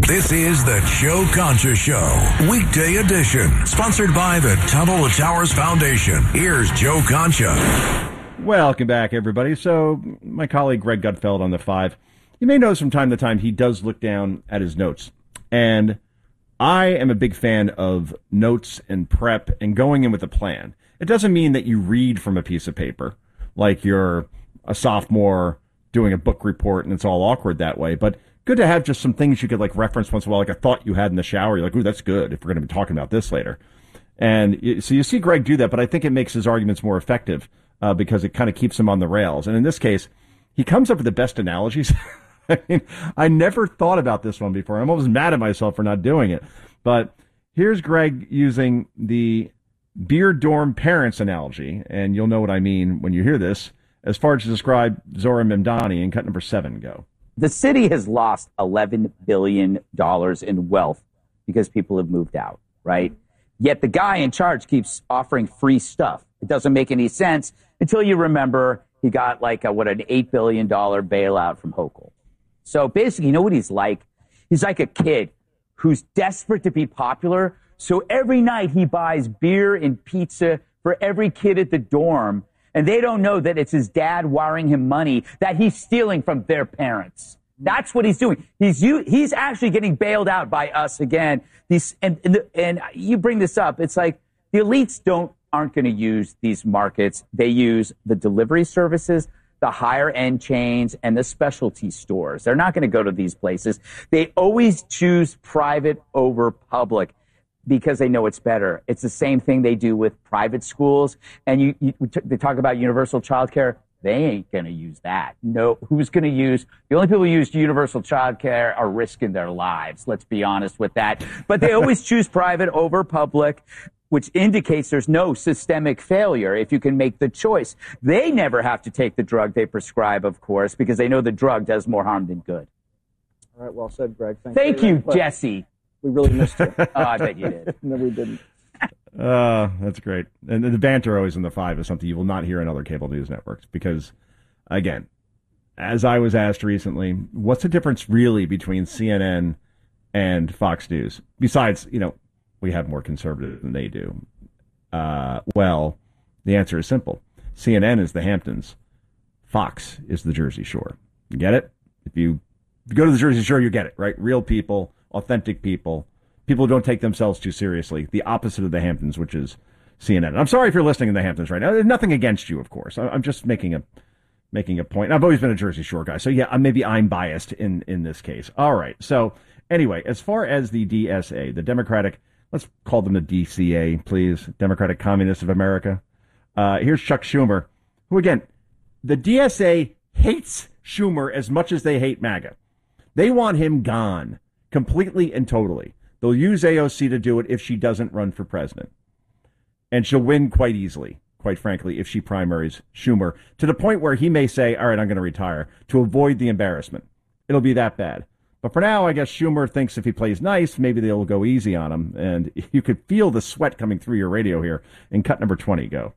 This is the Joe Concha Show, weekday edition, sponsored by the Tunnel to Towers Foundation. Here's Joe Concha. Welcome back, everybody. So, my colleague Greg Gutfeld on the 5, you may notice from time to time he does look down at his notes. And I am a big fan of notes and prep and going in with a plan. It doesn't mean that you read from a piece of paper like you're a sophomore doing a book report and it's all awkward that way, but good to have just some things you could like reference once in a while, like a thought you had in the shower. You're like, ooh, that's good if we're going to be talking about this later. And so you see Greg do that, but I think it makes his arguments more effective because it kind of keeps him on the rails. And in this case, he comes up with the best analogies. I mean, I never thought about this one before. I'm always mad at myself for not doing it. But here's Greg using the beer dorm parents analogy, and you'll know what I mean when you hear this, as far as to describe Zohran Mamdani in cut number 7. Go. The city has lost $11 billion in wealth because people have moved out, right? Yet the guy in charge keeps offering free stuff. It doesn't make any sense until you remember he got like an $8 billion bailout from Hochul. So basically, you know what he's like? He's like a kid who's desperate to be popular. So every night he buys beer and pizza for every kid at the dorm. And they don't know that it's his dad wiring him money that he's stealing from their parents. That's what he's doing. He's actually getting bailed out by us again. And you bring this up. It's like the elites aren't going to use these markets. They use the delivery services, the higher end chains, and the specialty stores. They're not going to go to these places. They always choose private over public because they know it's better. It's the same thing they do with private schools. And they talk about universal child care. They ain't going to use that. No, who's going to use? The only people who use universal child care are risking their lives. Let's be honest with that. But they always choose private over public, which indicates there's no systemic failure if you can make the choice. They never have to take the drug they prescribe, of course, because they know the drug does more harm than good. All right, well said, Greg. Thank you, Jesse. We really missed you. Oh, I bet you did. No, we didn't. That's great. And the banter always in the 5 is something you will not hear on other cable news networks because, again, as I was asked recently, what's the difference really between CNN and Fox News? Besides, we have more conservative than they do. Well, the answer is simple. CNN is the Hamptons. Fox is the Jersey Shore. You get it? If you go to the Jersey Shore, you get it, right? Real people, authentic people who don't take themselves too seriously. The opposite of the Hamptons, which is CNN. I'm sorry if you're listening in the Hamptons right now. There's nothing against you, of course. I'm just making a point. I've always been a Jersey Shore guy, so yeah, maybe I'm biased in this case. All right. So anyway, as far as the DSA, the Democratic, let's call them the DCA, please, Democratic Communists of America. Here's Chuck Schumer, who again, the DSA hates Schumer as much as they hate MAGA. They want him gone completely and totally. They'll use AOC to do it if she doesn't run for president. And she'll win quite easily, quite frankly, if she primaries Schumer, to the point where he may say, all right, I'm going to retire, to avoid the embarrassment. It'll be that bad. But for now, I guess Schumer thinks if he plays nice, maybe they'll go easy on him. And you could feel the sweat coming through your radio here in cut number 20. Go.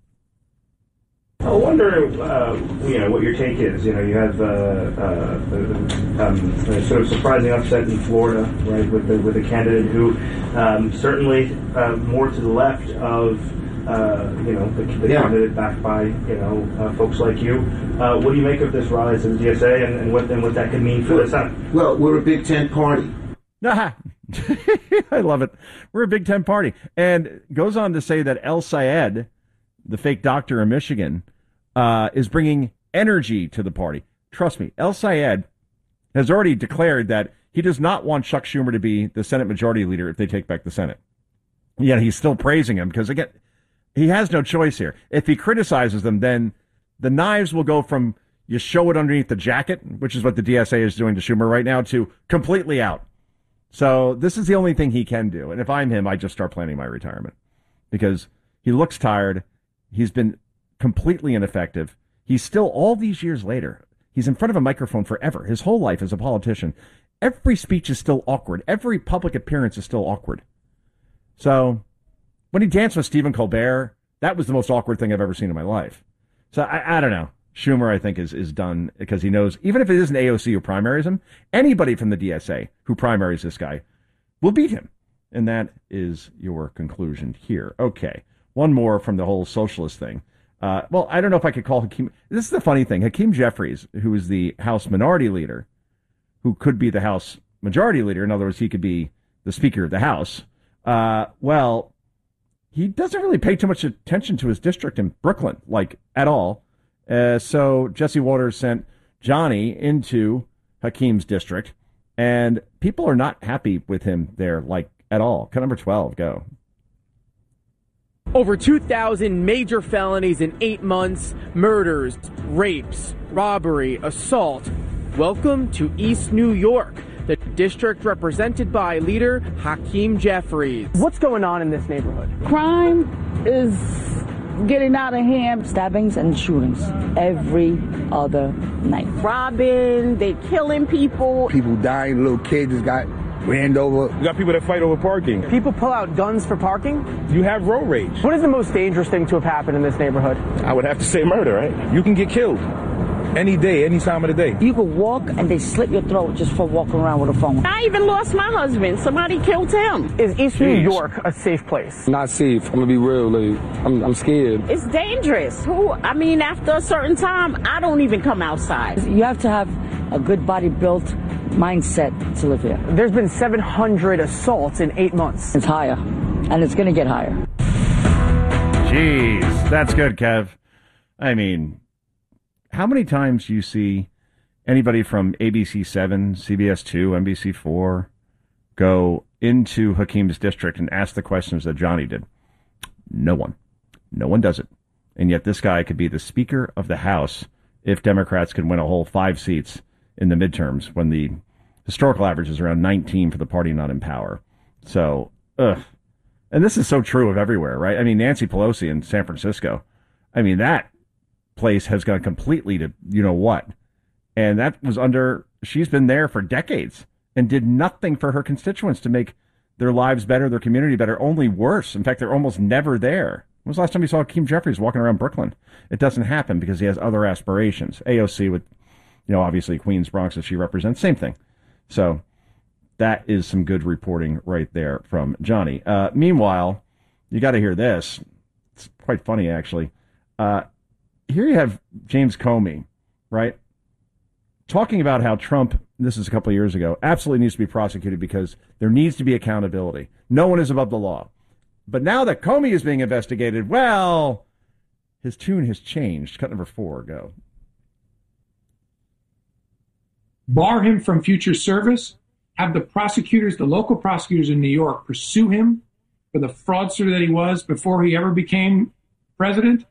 I wonder, what your take is. You have a sort of surprising upset in Florida, right, with a candidate who certainly more to the left of the candidate backed by folks like you. What do you make of this rise in the DSA and what that could mean for the Senate? Well, we're a Big Ten party. I love it. We're a Big Ten party, and goes on to say that El Sayed, the fake doctor in Michigan, is bringing energy to the party. Trust me, El Sayed has already declared that he does not want Chuck Schumer to be the Senate Majority Leader if they take back the Senate. Yet he's still praising him because, again, he has no choice here. If he criticizes them, then the knives will go from you show it underneath the jacket, which is what the DSA is doing to Schumer right now, to completely out. So this is the only thing he can do. And if I'm him, I just start planning my retirement because he looks tired. He's been completely ineffective. He's still, all these years later, he's in front of a microphone forever. His whole life as a politician. Every speech is still awkward. Every public appearance is still awkward. So when he danced with Stephen Colbert, that was the most awkward thing I've ever seen in my life. So I don't know. Schumer, I think, is done because he knows even if it isn't AOC who primaries him, anybody from the DSA who primaries this guy will beat him. And that is your conclusion here. Okay. One more from the whole socialist thing. Well, I don't know if I could call Hakeem. This is the funny thing. Hakeem Jeffries, who is the House Minority Leader, who could be the House Majority Leader. In other words, he could be the Speaker of the House. Well, he doesn't really pay too much attention to his district in Brooklyn, like at all. So Jesse Waters sent Johnny into Hakeem's district, and people are not happy with him there, like at all. Cut number 12, go. Over 2,000 major felonies in 8 months, murders, rapes, robbery, assault. Welcome to East New York, the district represented by leader Hakeem Jeffries. What's going on in this neighborhood? Crime is getting out of hand. Stabbings and shootings every other night. Robbing, they killing people. People dying, little kids just got ran over. You got people that fight over parking. People pull out guns for parking? You have road rage. What is the most dangerous thing to have happened in this neighborhood? I would have to say murder, right? You can get killed any day, any time of the day. You could walk and they slit your throat just for walking around with a phone. I even lost my husband. Somebody killed him. Is East New York a safe place? Not safe. I'm gonna be real. Like, I'm scared. It's dangerous. After a certain time, I don't even come outside. You have to have a good body built mindset to live here. There's been 700 assaults in 8 months. It's higher, and it's going to get higher. Jeez, that's good, Kev. I mean, how many times do you see anybody from ABC 7, CBS 2, NBC 4 go into Hakeem's district and ask the questions that Johnny did? No one. No one does it. And yet this guy could be the Speaker of the House if Democrats could win a whole 5 seats in the midterms when the historical average is around 19 for the party not in power. So, and this is so true of everywhere, right? I mean, Nancy Pelosi in San Francisco, I mean, that place has gone completely to you know what. And that was she's been there for decades and did nothing for her constituents to make their lives better, their community better, only worse. In fact, they're almost never there. When was the last time you saw Hakeem Jeffries walking around Brooklyn? It doesn't happen because he has other aspirations. AOC with, obviously Queens, Bronx that she represents, same thing. So that is some good reporting right there from Johnny. Meanwhile, you got to hear this. It's quite funny, actually. Here you have James Comey, right, talking about how Trump, this is a couple of years ago, absolutely needs to be prosecuted because there needs to be accountability. No one is above the law. But now that Comey is being investigated, well, his tune has changed. Cut number 4, go. Bar him from future service, have the prosecutors, the local prosecutors in New York, pursue him for the fraudster that he was before he ever became president.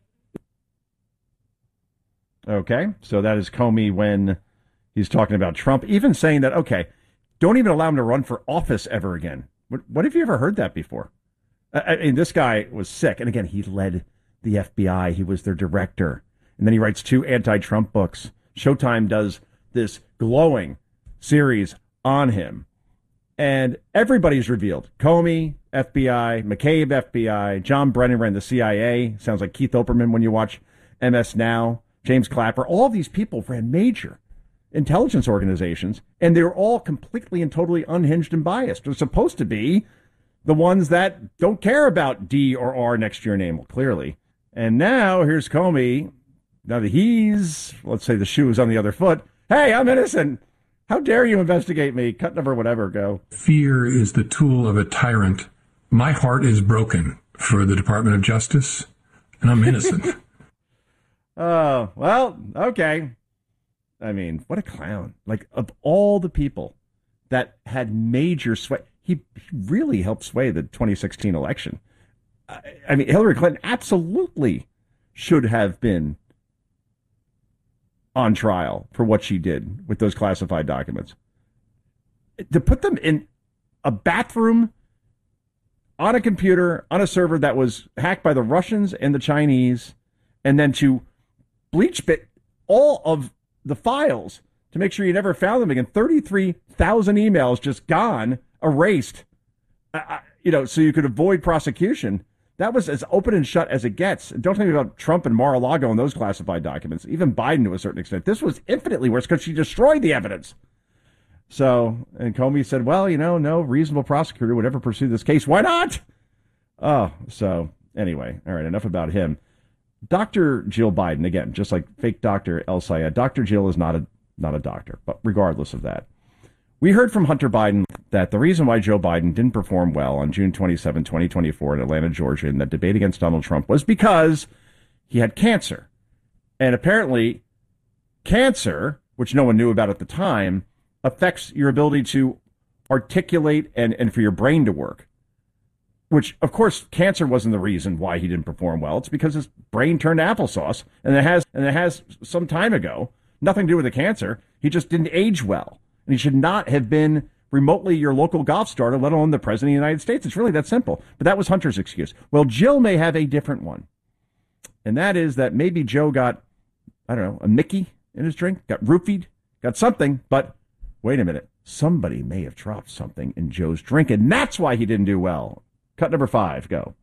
Okay, so that is Comey when he's talking about Trump, even saying that, okay, don't even allow him to run for office ever again. What have you ever heard that before? I mean, this guy was sick. And again, he led the FBI. He was their director. And then he writes 2 anti-Trump books. Showtime does this glowing series on him. And everybody's revealed. Comey, FBI, McCabe, FBI, John Brennan ran the CIA. Sounds like Keith Olbermann when you watch MS Now. James Clapper. All these people ran major intelligence organizations. And they're all completely and totally unhinged and biased. They're supposed to be the ones that don't care about D or R next to your name, well, clearly. And now here's Comey. Now that he's, let's say the shoe is on the other foot. Hey, I'm innocent. How dare you investigate me? Cut number whatever, go. Fear is the tool of a tyrant. My heart is broken for the Department of Justice, and I'm innocent. Oh, well, okay. I mean, what a clown. Like, of all the people that had major sway, he really helped sway the 2016 election. I mean, Hillary Clinton absolutely should have been on trial for what she did with those classified documents. To put them in a bathroom, on a computer, on a server that was hacked by the Russians and the Chinese, and then to bleach bit all of the files to make sure you never found them again. 33,000 emails just gone, erased, so you could avoid prosecution. That was as open and shut as it gets. Don't think about Trump and Mar-a-Lago and those classified documents. Even Biden to a certain extent. This was infinitely worse because she destroyed the evidence. So, and Comey said, well, no reasonable prosecutor would ever pursue this case. Why not? Oh, so anyway. All right, enough about him. Dr. Jill Biden, again, just like fake Dr. El Sayed, Dr. Jill is not a doctor. But regardless of that, we heard from Hunter Biden that the reason why Joe Biden didn't perform well on June 27, 2024 in Atlanta, Georgia, in that debate against Donald Trump was because he had cancer. And apparently cancer, which no one knew about at the time, affects your ability to articulate and for your brain to work. Which, of course, cancer wasn't the reason why he didn't perform well. It's because his brain turned to applesauce, and it has some time ago. Nothing to do with the cancer. He just didn't age well. And he should not have been remotely your local golf starter, let alone the president of the United States. It's really that simple. But that was Hunter's excuse. Well, Jill may have a different one. And that is that maybe Joe got, I don't know, a Mickey in his drink, got roofied, got something. But wait a minute. Somebody may have dropped something in Joe's drink, and that's why he didn't do well. Cut number 5, go.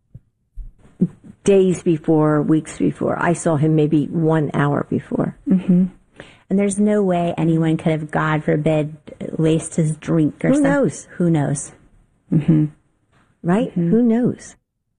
Days before, weeks before. I saw him maybe 1 hour before. Mm-hmm. And there's no way anyone could have, God forbid, laced his drink or something. Knows? Who knows? Mm-hmm. Right? Mm-hmm. Who knows?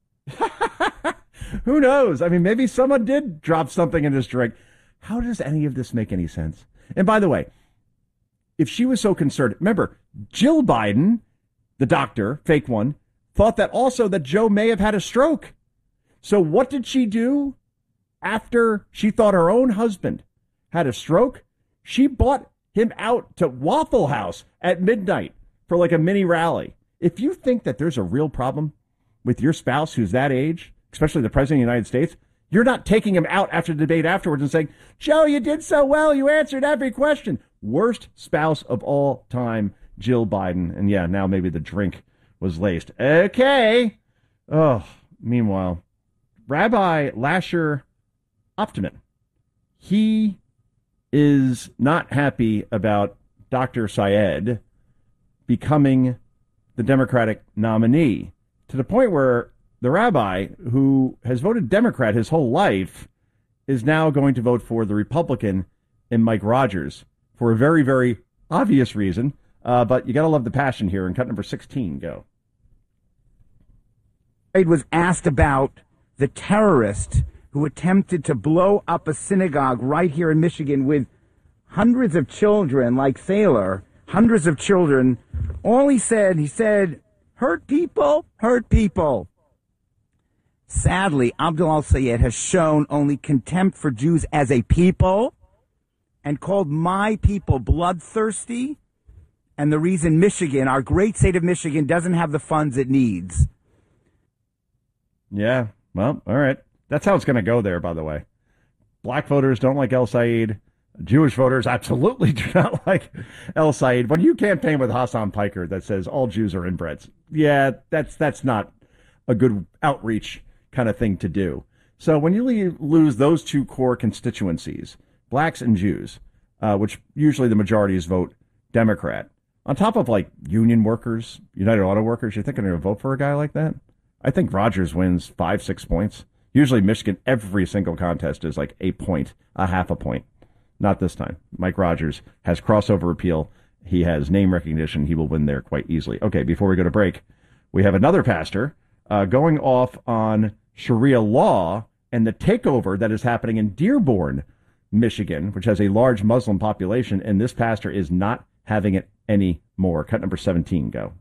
Who knows? I mean, maybe someone did drop something in his drink. How does any of this make any sense? And by the way, if she was so concerned, remember, Jill Biden, the doctor, fake one, thought that also that Joe may have had a stroke. So what did she do after she thought her own husband had a stroke? She bought him out to Waffle House at midnight for like a mini rally. If you think that there's a real problem with your spouse who's that age, especially the president of the United States, you're not taking him out after the debate afterwards and saying, Joe, you did so well. You answered every question. Worst spouse of all time, Jill Biden. And yeah, now maybe the drink was laced. Okay. Oh, meanwhile, Rabbi Lasher Optiman, he is not happy about Dr. Sayed becoming the Democratic nominee, to the point where the rabbi, who has voted Democrat his whole life, is now going to vote for the Republican in Mike Rogers for a very, very obvious reason. But you got to love the passion here. And cut number 16, go. Was asked about the terrorist who attempted to blow up a synagogue right here in Michigan with hundreds of children, like Thaler, hundreds of children. All he said, hurt people, hurt people. Sadly, Abdul al-Sayed has shown only contempt for Jews as a people and called my people bloodthirsty. And the reason Michigan, our great state of Michigan, doesn't have the funds it needs. Yeah, well, all right. That's how it's going to go there, by the way. Black voters don't like El Sayed. Jewish voters absolutely do not like El Sayed. When you campaign with Hassan Piker that says all Jews are inbreds, yeah, that's not a good outreach kind of thing to do. So when you lose those two core constituencies, blacks and Jews, which usually the majorities vote Democrat, on top of like union workers, United Auto Workers, you're thinking they're going to vote for a guy like that? I think Rogers wins 5-6 points. Usually Michigan, every single contest is like a point, a half a point. Not this time. Mike Rogers has crossover appeal. He has name recognition. He will win there quite easily. Okay, before we go to break, we have another pastor going off on Sharia law and the takeover that is happening in Dearborn, Michigan, which has a large Muslim population, and this pastor is not having it anymore. Cut number 17, go.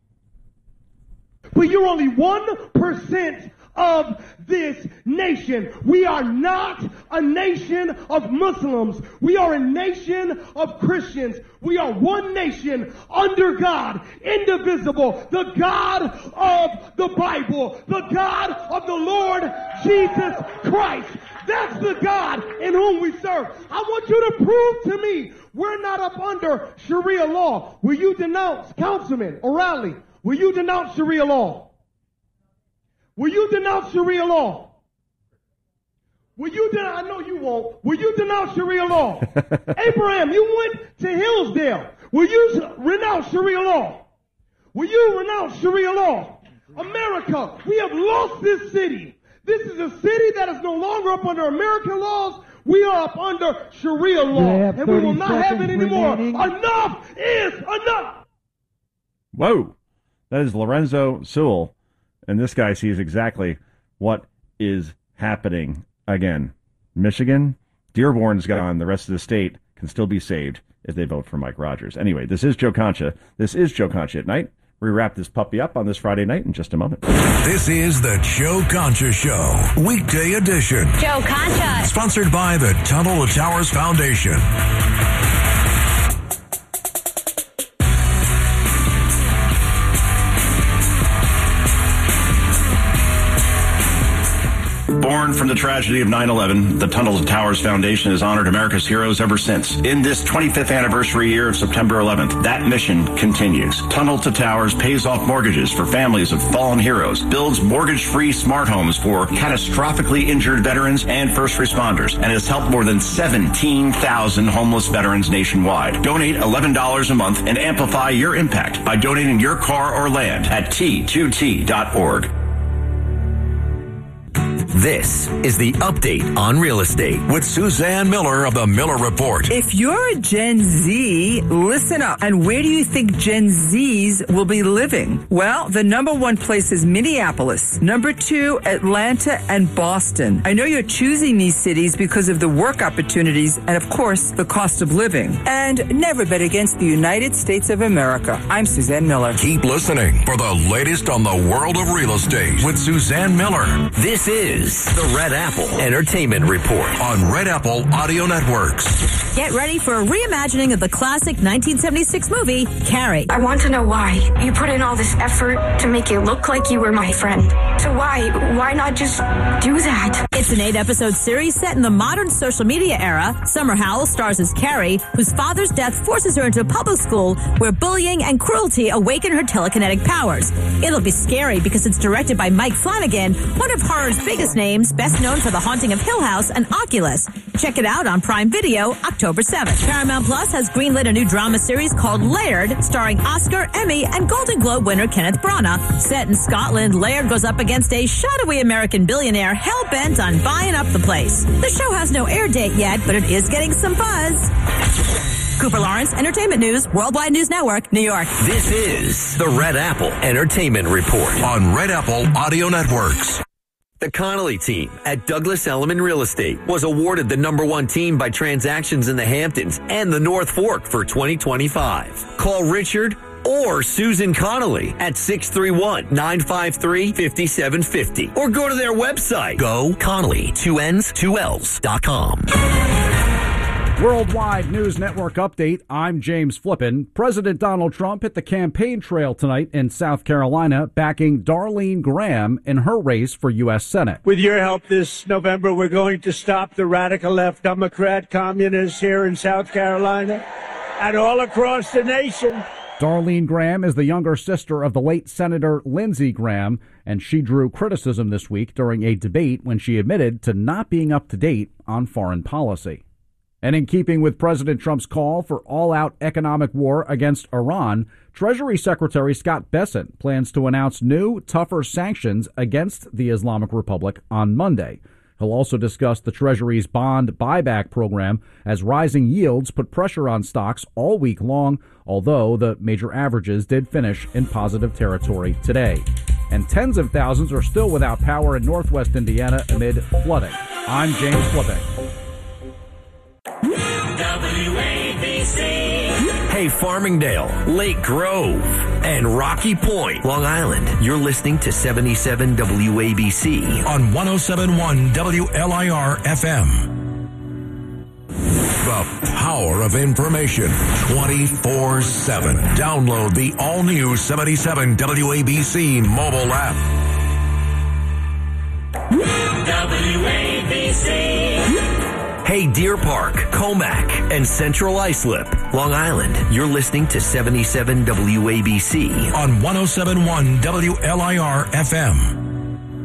But you're only 1% of this nation. We are not a nation of Muslims. We are a nation of Christians. We are one nation under God, indivisible, the God of the Bible, the God of the Lord Jesus Christ. That's the God in whom we serve. I want you to prove to me we're not up under Sharia law. Will you denounce, Councilman O'Reilly, will you denounce Sharia law? Will you denounce Sharia law? Will you I know you won't. Will you denounce Sharia law? Abraham, you went to Hillsdale. Will you renounce Sharia law? Will you renounce Sharia law? America, we have lost this city. This is a city that is no longer up under American laws. We are up under Sharia law, and we will not have it anymore. Enough is enough. Whoa. That is Lorenzo Sewell, and this guy sees exactly what is happening. Again, Michigan, Dearborn's gone. The rest of the state can still be saved if they vote for Mike Rogers. Anyway, this is Joe Concha. This is Joe Concha at Night. We wrap this puppy up on this Friday night in just a moment. This is the Joe Concha Show, weekday edition. Joe Concha. Sponsored by the Tunnel to Towers Foundation. Born from the tragedy of 9/11, the Tunnel to Towers Foundation has honored America's heroes ever since. In this 25th anniversary year of September 11th, that mission continues. Tunnel to Towers pays off mortgages for families of fallen heroes, builds mortgage-free smart homes for catastrophically injured veterans and first responders, and has helped more than 17,000 homeless veterans nationwide. Donate $11 a month and amplify your impact by donating your car or land at T2T.org. This is the update on real estate with Suzanne Miller of the Miller Report. If you're a Gen Z, listen up. And where do you think Gen Zs will be living? Well, the number one place is Minneapolis. Number two, Atlanta and Boston. I know you're choosing these cities because of the work opportunities and, of course, the cost of living. And never bet against the United States of America. I'm Suzanne Miller. Keep listening for the latest on the world of real estate with Suzanne Miller. This is the Red Apple Entertainment Report on Red Apple Audio Networks. Get ready for a reimagining of the classic 1976 movie, Carrie. I want to know why. You put in all this effort to make it look like you were my friend. So why not just do that? It's an 8-episode series set in the modern social media era. Summer Howell stars as Carrie, whose father's death forces her into a public school where bullying and cruelty awaken her telekinetic powers. It'll be scary because it's directed by Mike Flanagan, one of horror's biggest names, best known for The Haunting of Hill House and Oculus. Check it out on Prime Video October 7th. Paramount Plus has greenlit a new drama series called Laird, starring Oscar, Emmy, and Golden Globe winner Kenneth Branagh. Set in Scotland, Laird goes up against a shadowy American billionaire hell-bent on buying up the place. The show has no air date yet, but it is getting some buzz. Cooper Lawrence, Entertainment News, Worldwide News Network, New York. This is the Red Apple Entertainment Report on Red Apple Audio Networks. The Connolly team at Douglas Elliman Real Estate was awarded the #1 team by Transactions in the Hamptons and the North Fork for 2025. Call Richard or Susan Connolly at 631-953-5750 or go to their website, GoConnolly2Ns2Ls.com. Worldwide News Network update. I'm James Flippin. President Donald Trump hit the campaign trail tonight in South Carolina, backing Darlene Graham in her race for U.S. Senate. With your help this November, we're going to stop the radical left Democrat communists here in South Carolina and all across the nation. Darlene Graham is the younger sister of the late Senator Lindsey Graham, and she drew criticism this week during a debate when she admitted to not being up to date on foreign policy. And in keeping with President Trump's call for all-out economic war against Iran, Treasury Secretary Scott Bessent plans to announce new, tougher sanctions against the Islamic Republic on Monday. He'll also discuss the Treasury's bond buyback program as rising yields put pressure on stocks all week long, although the major averages did finish in positive territory today. And tens of thousands are still without power in northwest Indiana amid flooding. I'm James Flippin. WABC. Hey, Farmingdale, Lake Grove, and Rocky Point, Long Island. You're listening to 77 WABC on 107.1 WLIR FM. The power of information 24/7. Download the all-new 77 WABC mobile app. WABC. Hey, Deer Park, Comac, and Central Islip, Long Island. You're listening to 77 WABC on 107.1 WLIR FM.